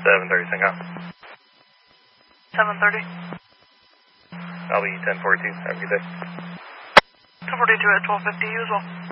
7:30 Shanghai. 7:30. I'll be 10:42. Have a good day. 10:42 at 12:50 you as well.